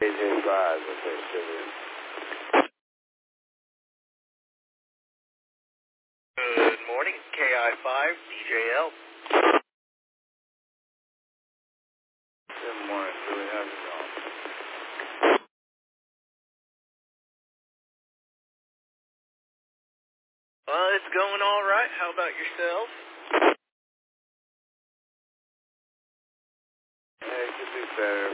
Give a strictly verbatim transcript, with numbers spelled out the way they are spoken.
J J five, okay, Chevy. Good morning, K I five, D J L. Good morning, Billy. How's it going? Well, it's going all right. How about yourself? Yeah, it could be better.